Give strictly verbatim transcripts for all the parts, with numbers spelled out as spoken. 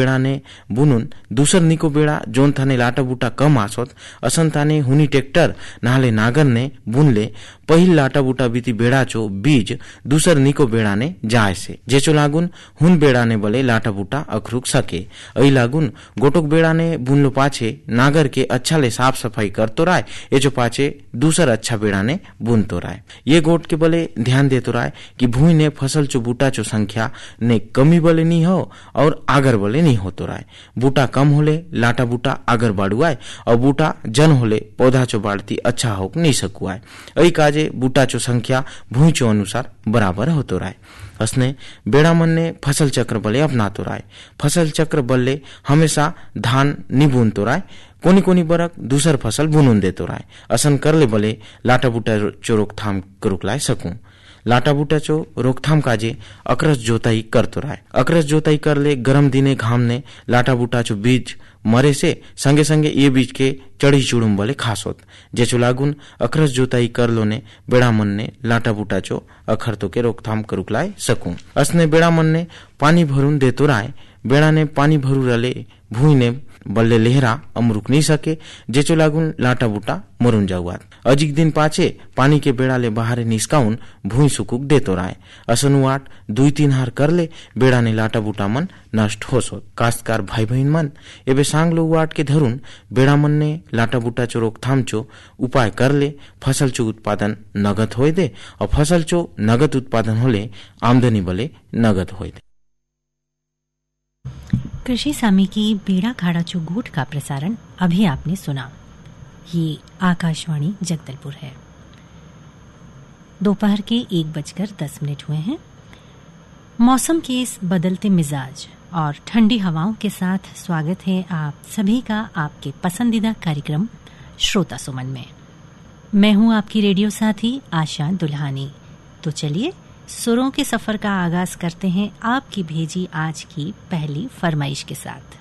बेड़ा ने बुनुन दूसर निको बेड़ा जोन थाने लाटा बूटा कम आसोत असन थाने हुनी ट्रैक्टर नाले नागर ने बुन ले पहिल लाटा बूटा बीती बेड़ा चो बीज दूसर निको बेड़ा ने जाए से जेचो लागुन हुन बेड़ा ने बले लाटा बूटा अखरुक सके। अई लागुन गोटोक बेड़ा ने बुनलो पाछे नागर के अच्छा ले साफ सफाई करतो राय ये जो पाछे दूसर अच्छा बेड़ा ने बुनतो राय। ये गोट के बले ध्यान देतो राय कि भूमि ने फसल चो बूटा चो संख्या ने कमी बले नहीं हो और आगर बले नहीं होतो राय। बूटा कम होले लाटा बूटा आगर बाड़ुआय और बूटा जन होले पौधा चो बाड़ती अच्छा होक नहीं सकुआय। अई काजे बूटा चो संख्या भूमि चो अनुसार बराबर होतो राय। असने बेड़ा मन ने फसल चक्र बले अपनातो राय। फसल चक्र बल्ले हमेशा धान नी बुनतो राय कोनी कोनी बरक दूसर फसल बुनुन देतो राय। असन करले बले लाटा बूटा चो रोकथाम करुक लाय सकूं। लाटा बूटा चो रोकथाम काजे अकरस जोताई करतो राय। अकरस जोताई करले गरम दिने घाम ने लाटा बूटा चो बीज मरे से संगे संगे ये बीज के चढ़ी चुड़ुम बले खासोत जेचो लागुन अकरस जोताई करलो ने बेड़ा मन ने लाटा बूटा चो अखरतो के रोकथाम करुक लाय सकूं। असने बेड़ा मन ने पानी भरून देतो राय। बेड़ा ने पानी भरू रले भूई ने बल्ले लेहरा अमरुक नहीं सके जेचो लागुन लाटा बूटा मरून जाउआत। अजिक दिन पाछे पानी के बेड़ा ले बाहरे निस्काउन भूई सुकुक देतो राय। असनुआट दुई तीन हार करले बेड़ा ने लाटा बूटा मन नष्ट होसोत। कास्तकार भाई बहन मन एबे सांगलो वाट के धरुन बेड़ा मन ने लाटा बूटा चो रोकथाम चो उपाय करले फसल चो उत्पादन नगद होय दे और फसल चो नगद उत्पादन होले आमदनी बले नगद होय दे। कृषि सामी की बेड़ा खाड़ा चो गोठ का प्रसारण अभी आपने सुना। ये आकाशवाणी जगदलपुर है। दोपहर के एक बजकर दस मिनट हुए हैं। मौसम के इस बदलते मिजाज और ठंडी हवाओं के साथ स्वागत है आप सभी का आपके पसंदीदा कार्यक्रम श्रोता सुमन में। मैं हूं आपकी रेडियो साथी आशा दुल्हानी। तो चलिए सुरों के सफर का आगाज करते हैं आपकी भेजी आज की पहली फरमाइश के साथ।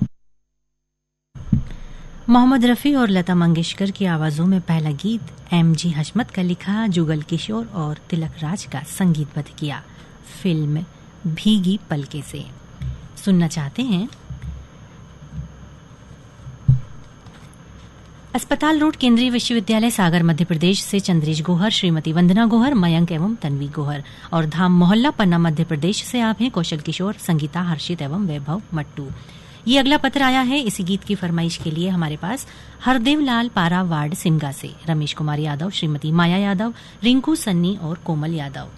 मोहम्मद रफी और लता मंगेशकर की आवाजों में पहला गीत एम जी हशमत का लिखा, जुगल किशोर और तिलक राज का संगीतबद्ध किया, फिल्म भीगी पलके से। सुनना चाहते हैं? अस्पताल रोड केंद्रीय विश्वविद्यालय सागर मध्य प्रदेश से चंद्रेश गोहर, श्रीमती वंदना गोहर, मयंक एवं तन्वी गोहर और धाम मोहल्ला पन्ना मध्य प्रदेश से आप हैं कौशल किशोर, संगीता, हर्षित एवं वैभव मट्टू। ये अगला पत्र आया है इसी गीत की फरमाइश के लिए हमारे पास हरदेव लाल पारा वार्ड सिमगा से रमेश कुमार यादव, श्रीमती माया यादव, रिंकू सन्नी और कोमल यादव।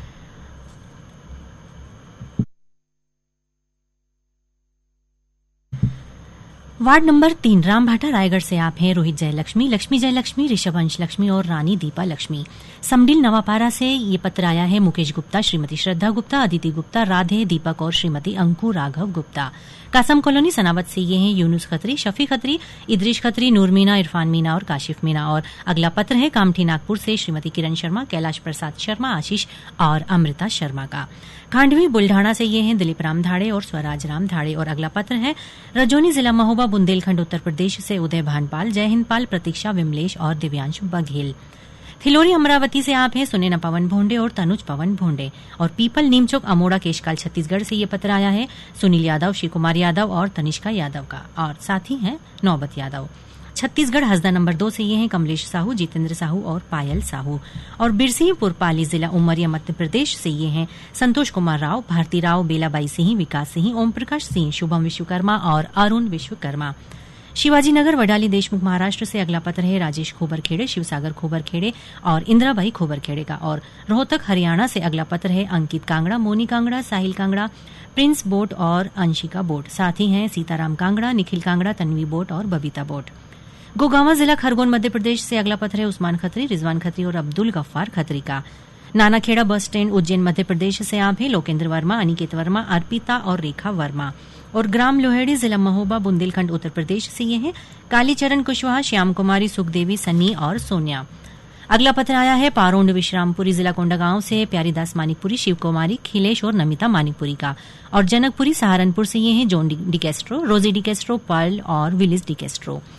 वार्ड नंबर तीन रामभाटा रायगढ़ से आप हैं रोहित जयलक्ष्मी, लक्ष्मी जयलक्ष्मी, ऋषभंश लक्ष्मी और रानी दीपा लक्ष्मी। समडिल नवापारा से ये पत्र आया है मुकेश गुप्ता, श्रीमती श्रद्धा गुप्ता, अदिति गुप्ता, राधे, दीपक और श्रीमती अंकु राघव गुप्ता। कासम कॉलोनी सनावत से ये हैं यूनुस खत्री, शफी खत्री, इद्रिश खत्री, नूर मीना, इरफान मीना और काशिफ मीना। और अगला पत्र है कामठी नागपुर से श्रीमती किरण शर्मा, कैलाश प्रसाद शर्मा, आशीष और अमृता शर्मा का। खांडवी बुल्ढाणा से ये हैं दिलीप राम धाड़े और स्वराज राम धाड़े। और अगला पत्र है रजौनी जिला महोबा बुंदेलखंड उत्तर प्रदेश से उदय भानपाल, जय हिंदपाल, प्रतीक्षा विमलेश और दिव्यांशु बघेल। थिलोरी अमरावती से आप हैं सुनैना पवन भोंडे और तनुज पवन भोंडे। और पीपल नीमचौक अमोड़ा केशकाल छत्तीसगढ़ से ये पत्र आया है सुनील यादव, शिव कुमार यादव और तनिष्का यादव का। और साथ ही हैं नौबत यादव। छत्तीसगढ़ हसदा नंबर दो से ये हैं कमलेश साहू, जितेंद्र साहू और पायल साहू। और बिरसिंहपुर पाली जिला उमरिया मध्य प्रदेश से ये हैं संतोष कुमार राव, भारती राव, बेलाबाई सिंह, विकास सिंह, ओम प्रकाश सिंह, शुभम विश्वकर्मा और अरुण विश्वकर्मा। शिवाजी नगर वडाली देशमुख महाराष्ट्र से अगला पत्र है राजेश खोबरखेड़े, शिवसागर खोबरखेड़े और इंदिराबाई खोबरखेड़े का। और रोहतक हरियाणा से अगला पत्र है अंकित कांगड़ा, मोनी कांगड़ा, साहिल कांगड़ा, प्रिंस बोट और अंशिका बोट। साथ ही हैं सीताराम कांगड़ा, निखिल कांगड़ा, तन्वी बोट और बबीता बोट। गोगांवा जिला खरगोन मध्य प्रदेश से अगला पत्र है उस्मान खत्री, रिजवान खत्री और अब्दुल गफ्फार खत्री का। नानाखेड़ा बस स्टैंड उज्जैन मध्य प्रदेश से आप हैं लोकेंद्र वर्मा, अनिकेत वर्मा, अर्पिता और रेखा वर्मा। और ग्राम लोहेड़ी जिला महोबा बुंदेलखंड उत्तर प्रदेश से ये हैं कालीचरण कुशवाहा, श्याम कुमारी, सुखदेवी, सन्नी और सोनिया। अगला पत्र आया है पारोंड विश्रामपुरी जिला कोंडागांव से प्यारीदास मानिकपुरी, शिव कुमारी, खिलेश और नमिता मानिकपुरी का। और जनकपुरी सहारनपुर से ये हैं जॉन डिकेस्ट्रो, रोजी डिकेस्ट्रो, पर्ल और विलिस डिकेस्ट्रो।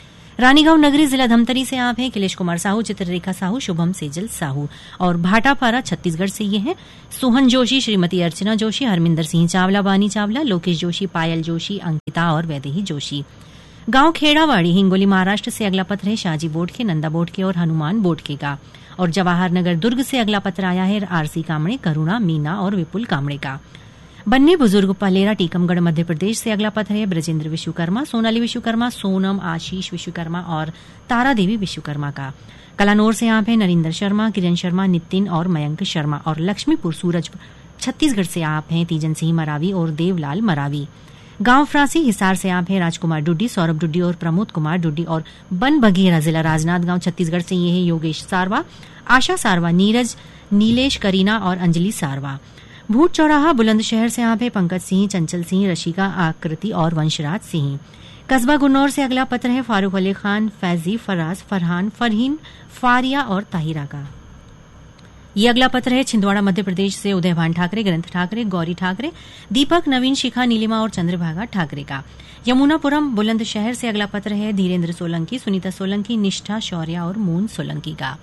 रानीगांव नगरी जिला धमतरी से आप हैं किलेश कुमार साहू, चित्ररेखा साहू, शुभम सेजल साहू। और भाटापारा छत्तीसगढ़ से ये हैं सोहन जोशी, श्रीमती अर्चना जोशी, हरमिंदर सिंह चावला, बानी चावला, लोकेश जोशी, पायल जोशी, अंकिता और वैदेही जोशी। गांव खेड़ावाड़ी हिंगोली महाराष्ट्र से अगला पत्र है शाजी बोडके, नंदा बोडके और हनुमान बोडके का। और जवाहर नगर दुर्ग से अगला पत्र आया है आरसी कामड़े, करुणा, मीना और विपुल कामड़े का। बन्ने बुजुर्ग पलेरा टीकमगढ़ मध्य प्रदेश से अगला पत्र है ब्रजेंद्र विश्वकर्मा, सोनाली विश्वकर्मा, सोनम, आशीष विश्वकर्मा और तारा देवी विश्वकर्मा का। कलानौर से आप है नरेंद्र शर्मा, किरण शर्मा, नितिन और मयंक शर्मा। और लक्ष्मीपुर सूरज छत्तीसगढ़ से आप हैं तीजन सिंह मरावी और देवलाल मरावी। गांव फ्रांसी हिसार से आप हैं राजकुमार डुड्डी, सौरभ डुड्डी और प्रमोद कुमार डुड्डी। और बन बघेरा जिला राजनांदगांव छत्तीसगढ़ से ये है योगेश सारवा, आशा सारवा, नीरज, नीलेश, करीना और अंजलि सारवा। भूट चौराहा बुलंदशहर से आप है पंकज सिंह, चंचल सिंह, रशिका, आकृति और वंशराज सिंह। कस्बा गुन्नौर से अगला पत्र है फारूक अली खान, फैजी, फराज, फरहान, फरहीन, फारिया और ताहिरा का। ये अगला पत्र है छिंदवाड़ा मध्य प्रदेश से उदयभान ठाकरे, ग्रंथ ठाकरे, गौरी ठाकरे, दीपक, नवीन, शिखा, नीलिमा और चंद्रभागा ठाकरे का। यमुनापुरम बुलंदशहर से अगला पत्र है धीरेन्द्र सोलंकी, सुनीता सोलंकी, निष्ठा, शौर्या और मून सोलंकी का।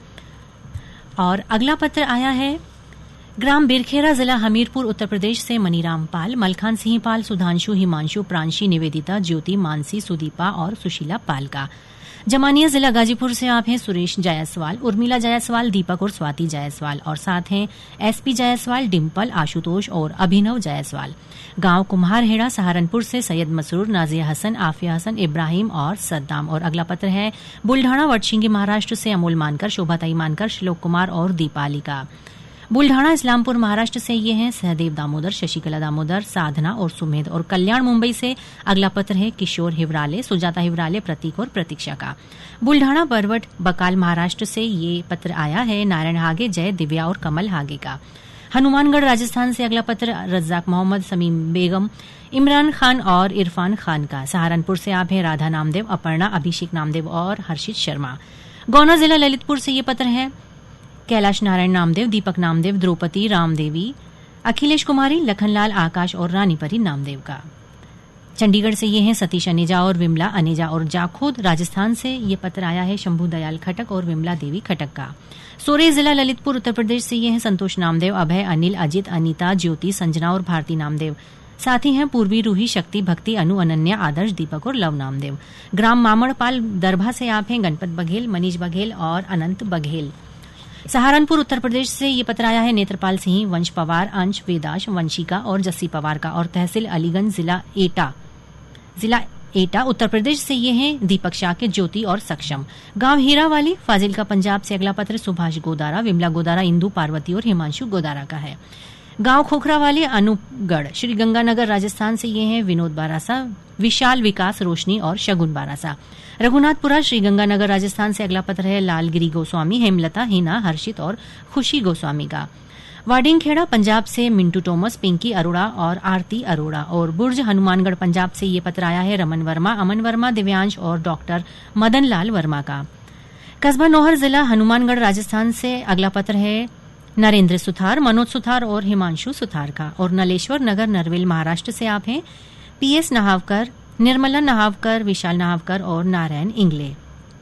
और अगला पत्र आया है ग्राम बिरखेरा, जिला हमीरपुर, उत्तर प्रदेश से मनीराम पाल, मलखान सिंह पाल, सुधांशु, हिमांशु, प्रांशी, निवेदिता, ज्योति, मानसी, सुदीपा और सुशीला पाल का। जमानिया जिला गाजीपुर से आप हैं सुरेश जायसवाल, उर्मिला जायसवाल, दीपक और स्वाति जायसवाल। और साथ हैं एसपी जायसवाल, डिम्पल, आशुतोष और अभिनव जायसवाल। गांव कुम्हारहेड़ा सहारनपुर से सैयद मसरूर, नाजिया हसन, आफिया हसन, इब्राहिम और सद्दाम। और अगला पत्र है बुल्ढाना वटशिंगी महाराष्ट्र से अमोल मानकर, शोभाताई मानकर, श्लोक कुमार और दीपाली का। बुल्ढाना इस्लामपुर महाराष्ट्र से ये हैं सहदेव दामोदर, शशिकला दामोदर, साधना और सुमेध। और कल्याण मुंबई से अगला पत्र है किशोर हिवराले, सुजाता हिवराले, प्रतीक और प्रतीक्षा का। बुल्ढाना बरवट बकाल महाराष्ट्र से ये पत्र आया है नारायण हागे, जय, दिव्या और कमल हागे का। हनुमानगढ़ राजस्थान से अगला पत्र रज्जाक मोहम्मद, समीम बेगम, इमरान खान और इरफान खान का। सहारनपुर से आप है राधा नामदेव, अपर्णा, अभिषेक नामदेव और हर्षित शर्मा। गौना जिला ललितपुर से ये पत्र है कैलाश नारायण नामदेव, दीपक नामदेव, द्रौपदी रामदेवी, अखिलेश कुमारी, लखनलाल, आकाश और रानीपरी नामदेव का। चंडीगढ़ से ये हैं सतीश अनेजा और विमला अनेजा। और जाखोद राजस्थान से ये पत्र आया है शंभू दयाल खटक और विमला देवी खटक का। सोरे जिला ललितपुर उत्तर प्रदेश से ये हैं संतोष नामदेव, अभय, अनिल, अजित, अनीता, ज्योति, संजना और भारती नामदेव। साथ ही हैं पूर्वी, रूही, शक्ति, भक्ति, अनु, अनन्या, आदर्श, दीपक और लव नामदेव। ग्राम मामड़पाल दरभा से आप हैं गणपत बघेल, मनीष बघेल और अनंत बघेल। सहारनपुर उत्तर प्रदेश से ये पत्र आया है नेत्रपाल सिंह, वंश पवार, अंश, वेदाश, वंशिका और जस्सी पवार का। और तहसील अलीगंज, जिला एटा जिला एटा उत्तर प्रदेश से ये हैं दीपक शाक्य, ज्योति और सक्षम। गांव हीरावाली फाजिलका पंजाब से अगला पत्र सुभाष गोदारा, विमला गोदारा, इंदु, पार्वती और हिमांशु गोदारा का है। गांव खोखरावाली अनूपगढ़ श्रीगंगानगर राजस्थान से ये हैं विनोद बारासा, विशाल, विकास, रोशनी और शगुन बारासा। रघुनाथपुरा श्रीगंगानगर राजस्थान से अगला पत्र है लालगिरी गोस्वामी, हेमलता, हिना, हर्षित और खुशी गोस्वामी का। वाडिंगखेड़ा पंजाब से मिंटू टोमस, पिंकी अरोड़ा और आरती अरोड़ा। और बुर्ज हनुमानगढ़ पंजाब से ये पत्र आया है रमन वर्मा, अमन वर्मा, दिव्यांश और डॉक्टर मदन लाल वर्मा का। कस्बा नौहर जिला हनुमानगढ़ राजस्थान से अगला पत्र है नरेंद्र सुथार, मनोज सुथार और हिमांशु सुथार का। और नलेश्वर नगर नरवेल महाराष्ट्र से आप हैं पीएस नहावकर, निर्मला नहावकर, विशाल नहावकर और नारायण इंगले।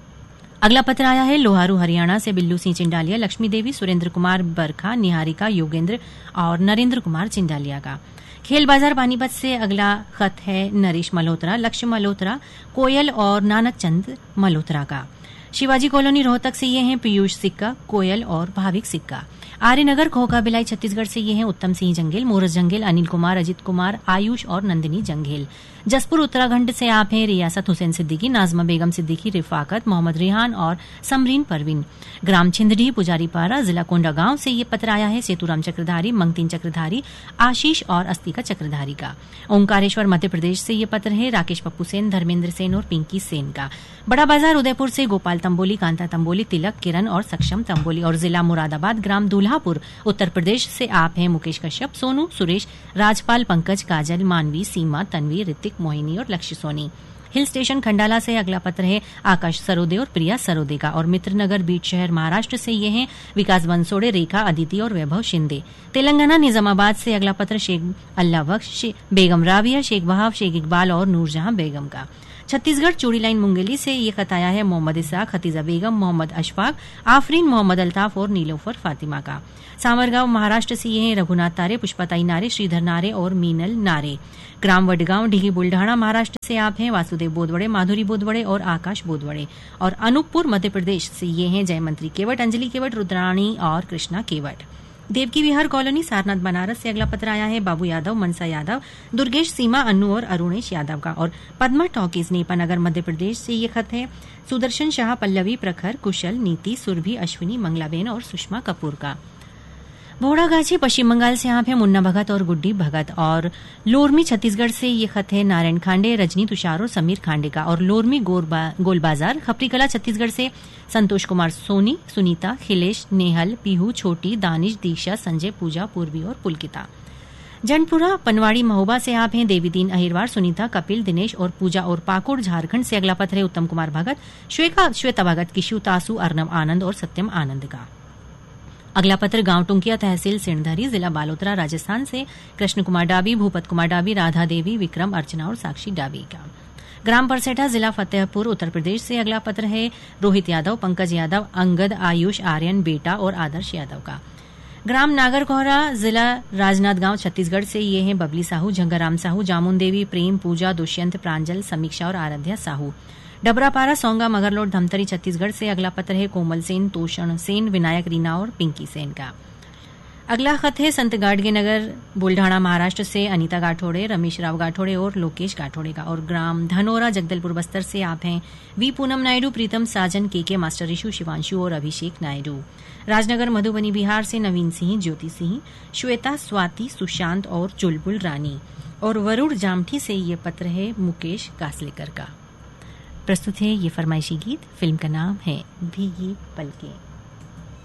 अगला पत्र आया है लोहारू हरियाणा से बिल्लू सिंह चिंडालिया, लक्ष्मी देवी, सुरेंद्र कुमार बरखा, निहारिका, योगेंद्र और नरेंद्र कुमार चिंडालिया का। खेल बाजार पानीपत से अगला खत है नरेश मल्होत्रा, लक्ष्य मल्होत्रा, कोयल और नानक चंद मल्होत्रा का। शिवाजी कॉलोनी रोहतक से ये हैं पीयूष सिक्का, कोयल और भाविक सिक्का। आर्यनगर खोखा बिलाई छत्तीसगढ़ से ये हैं उत्तम सिंह जंगेल, मोरस जंगेल, अनिल कुमार, अजित कुमार, आयुष और नंदिनी जंगेल। जसपुर उत्तराखंड से आप हैं रियासत हुसैन सिद्दीकी, नाजमा बेगम सिद्दीकी, रिफाकत, मोहम्मद रिहान और समरीन परवीन। ग्राम छिंदड़ी पुजारीपारा जिला कोंडागांव से ये पत्र आया है सेतुराम चक्रधारी, मंगतीन चक्रधारी, आशीष और अस्तिका चक्रधारी का। ओंकारेश्वर मध्य प्रदेश से ये पत्र है राकेश पप्पू सेन, धर्मेंद्र सेन और पिंकी सेन का। बड़ा बाजार उदयपुर से गोपाल तंबोली, कांता तंबोली, तिलक, किरण और सक्षम तंबोली। और जिला मुरादाबाद ग्राम दुल्हापुर उत्तर प्रदेश से आप हैं मुकेश कश्यप, सोनू, सुरेश, राजपाल, पंकज, काजल, मानवी, सीमा, तन्वी, ऋतिक, मोहिनी और लक्ष्य सोनी। हिल स्टेशन खंडाला से अगला पत्र है आकाश सरोदे और प्रिया सरोदे का। और मित्रनगर बीट शहर महाराष्ट्र से ये हैं विकास बंसोड़े, रेखा, अदिति और वैभव शिंदे। तेलंगाना निजामाबाद से अगला पत्र शेख अल्लाह बख्श, बेगम राबिया, शेख वहाब, शेख इकबाल और नूरजहां बेगम का। छत्तीसगढ़ चूड़ी लाइन मुंगेली से ये खत आया है मोहम्मद इसाक, खतीजा बेगम, मोहम्मद अशफाक, आफरीन, मोहम्मद अल्ताफ और नीलोफर फातिमा का। सामरगांव महाराष्ट्र से ये हैं रघुनाथ तारे, पुष्पताई नारे, श्रीधर नारे और मीनल नारे। ग्राम वडगांव ढिगी बुल्ढाणा महाराष्ट्र से आप हैं वासुदेव बोदवड़े, माधुरी बोदवड़े और आकाश बोदवड़े। और अनूपपुर मध्य प्रदेश से ये हैं जयमंत्री केवट, अंजलि केवट, रुद्राणी और कृष्णा केवट। देवकी विहार कॉलोनी सारनाथ बनारस से अगला पत्र आया है बाबू यादव, मनसा यादव, दुर्गेश, सीमा, अन्नू और अरुणेश यादव का। और पद्मा टॉकीज नेपानगर मध्य प्रदेश से ये खत है सुदर्शन शाह, पल्लवी, प्रखर, कुशल, नीति, सुरभि, अश्विनी, मंगलाबेन और सुषमा कपूर का। भोड़ागाछी पश्चिम बंगाल से आप है मुन्ना भगत और गुड्डी भगत। और लोरमी छत्तीसगढ़ से ये खत है नारायण खांडे, रजनी तुषार और समीर खांडे का। और लोरमी गोलबाजार खपरीकला छत्तीसगढ़ से संतोष कुमार सोनी, सुनीता, खिलेश, नेहल, पीहू, छोटी, दानिश, दीक्षा, संजय, पूजा, पूर्वी और पुलकिता। जंडपुरा पनवाड़ी महोबा से आप हैं देवीदीन अहिरवार, सुनीता, कपिल, दिनेश और पूजा। और पाकुड़ झारखंड से अगला पत्र है उत्तम कुमार भगत, श्वेता श्वेता भगत, किशु, तासु, अर्नब आनंद और सत्यम आनंद का। अगला पत्र गांव टुंकिया तहसील सिणधरी जिला बालोतरा राजस्थान से कृष्ण कुमार डाबी, भूपत कुमार डाबी, राधा देवी, विक्रम, अर्चना और साक्षी डाबी का। ग्राम परसेठा जिला फतेहपुर उत्तर प्रदेश से अगला पत्र है रोहित यादव, पंकज यादव, अंगद, आयुष, आर्यन, बेटा और आदर्श यादव का। ग्राम नागरकोहरा जिला राजनांदगांव छत्तीसगढ़ से ये हैं बबली साहू, झंगाराम साहू, जामुन देवी, प्रेम, पूजा, दुष्यंत, प्रांजल, समीक्षा और आराध्या साहू। डबरापारा सोंगा मगरलोड धमतरी छत्तीसगढ़ से अगला पत्र है कोमल सेन, तोषण सेन, विनायक रीना और पिंकी सेन का। अगला खत है संत गाडगे नगर बुल्ढाणा महाराष्ट्र से अनीता गाठोड़े, रमेश राव गाठोड़े और लोकेश गाठोड़े का। और ग्राम धनोरा जगदलपुर बस्तर से आप हैं वी पूनम नायडू, प्रीतम साजन, के के मास्टर ऋषु, शिवांशु और अभिषेक नायडू। राजनगर मधुबनी बिहार से नवीन सिंह, ज्योति सिंह, श्वेता, स्वाति, सुशांत और चुलबुल रानी। और वरुण जामठी से ये पत्र है मुकेश कासलेकर का। प्रस्तुत है ये फरमाइशी गीत। फिल्म का नाम है भीगी पलकें।